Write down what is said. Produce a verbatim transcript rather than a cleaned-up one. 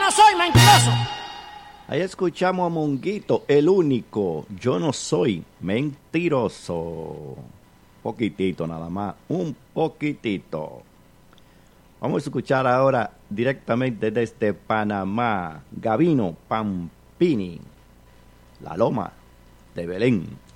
no soy mentiroso. Ahí escuchamos a Monguito, el único. Yo no soy mentiroso. Poquitito nada más, un poquitito. Vamos a escuchar ahora directamente desde Panamá, Gabino Pampini, La Loma de Belén.